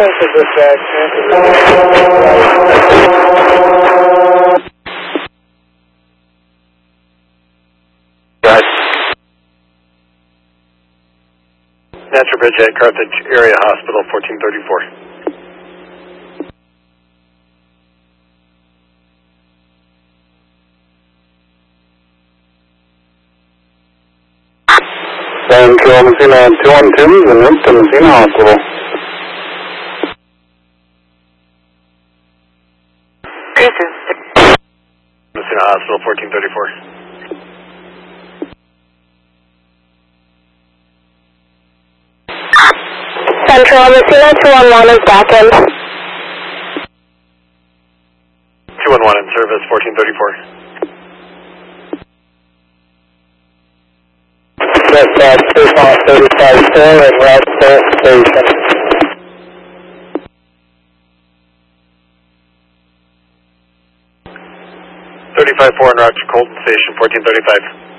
Thanks for dispatch. Natural Bridge at Carthage Area Hospital, 1434. San Control Messina 212 and route to Messina Hospital. Messina Hospital, 1434. Central Messina 211 is back in. 211 in service, 1434. Dispatch 35354 and route to station. 35-4 en route to Colton Station, 1435.